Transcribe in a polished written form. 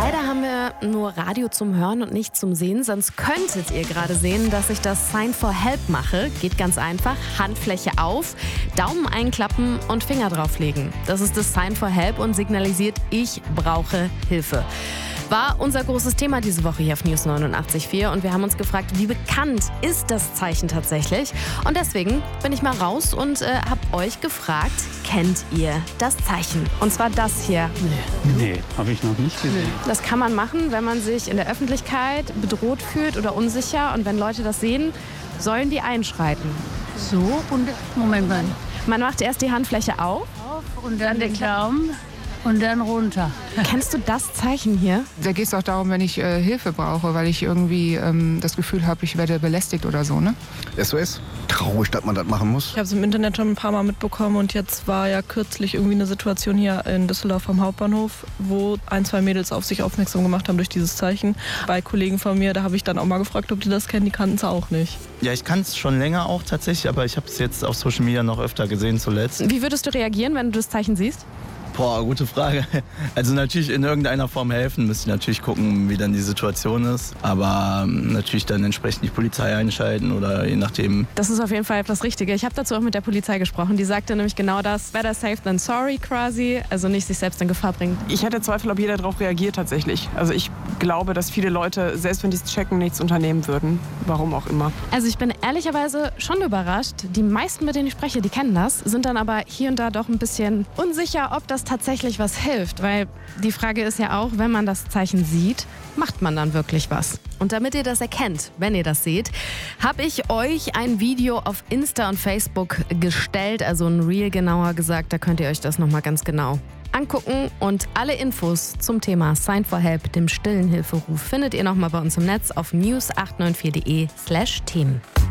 Leider haben wir nur Radio zum Hören und nicht zum Sehen. Sonst könntet ihr gerade sehen, dass ich das Sign for Help mache. Geht ganz einfach. Handfläche auf, Daumen einklappen und Finger drauflegen. Das ist das Sign for Help und signalisiert, ich brauche Hilfe. War unser großes Thema diese Woche hier auf News 89.4 und wir haben uns gefragt, wie bekannt ist das Zeichen tatsächlich? Und deswegen bin ich mal raus und habe euch gefragt, kennt ihr das Zeichen? Und zwar das hier. Nee, habe ich noch nicht gesehen. Das kann man machen, wenn man sich in der Öffentlichkeit bedroht fühlt oder unsicher. Und wenn Leute das sehen, sollen die einschreiten. So, und Moment mal. Man macht erst die Handfläche auf. Und dann den Daumen und dann runter. Kennst du das Zeichen hier? Da geht es auch darum, wenn ich Hilfe brauche, weil ich irgendwie das Gefühl habe, ich werde belästigt oder so, ne? SOS. Traurig, dass man das machen muss. Ich habe es im Internet schon ein paar Mal mitbekommen und jetzt war ja kürzlich irgendwie eine Situation hier in Düsseldorf am Hauptbahnhof, wo 1, 2 Mädels auf sich aufmerksam gemacht haben durch dieses Zeichen. Bei Kollegen von mir, da habe ich dann auch mal gefragt, ob die das kennen, die kannten es auch nicht. Ja, ich kann es schon länger auch tatsächlich, aber ich habe es jetzt auf Social Media noch öfter gesehen zuletzt. Wie würdest du reagieren, wenn du das Zeichen siehst? Boah, gute Frage. Also natürlich in irgendeiner Form helfen, müsste ich natürlich gucken, wie dann die Situation ist. Aber natürlich dann entsprechend die Polizei einschalten oder je nachdem. Das ist auf jeden Fall das Richtige. Ich habe dazu auch mit der Polizei gesprochen. Die sagte nämlich genau das, better safe than sorry quasi. Also nicht sich selbst in Gefahr bringen. Ich hätte Zweifel, ob jeder darauf reagiert tatsächlich. Also ich glaube, dass viele Leute, selbst wenn die es checken, nichts unternehmen würden. Warum auch immer. Also ich bin ehrlicherweise schon überrascht. Die meisten, mit denen ich spreche, die kennen das, sind dann aber hier und da doch ein bisschen unsicher, ob das tatsächlich was hilft. Weil die Frage ist ja auch, wenn man das Zeichen sieht, macht man dann wirklich was? Und damit ihr das erkennt, wenn ihr das seht, habe ich euch ein Video auf Insta und Facebook gestellt, also ein Reel genauer gesagt, da könnt ihr euch das nochmal ganz genau angucken und alle Infos zum Thema Sign for Help, dem stillen Hilferuf, findet ihr nochmal bei uns im Netz auf news894.de/Themen.